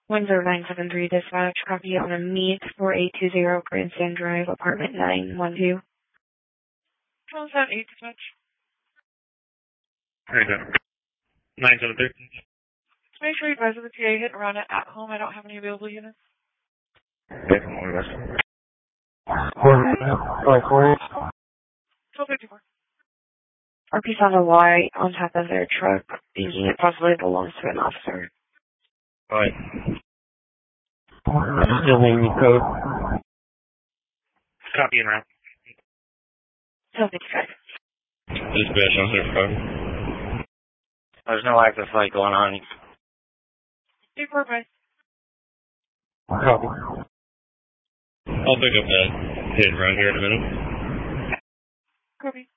10-973 dispatch, copy on a meet 4820 Grandstand Drive, apartment 912. What was that, 8 dispatch? Alright, 973. Just make sure you advise of the PA hit and run it at home. I don't have any available units. Okay, one rest. 1254. RP's on a Y on top of their truck, thinking it possibly belongs to an officer. Alright. Still waiting code. Copy and route. 1255. Dispatch on their phone. There's no active fight going on. 24 by. Copy. I'll pick up that hit right here in a minute. Copy.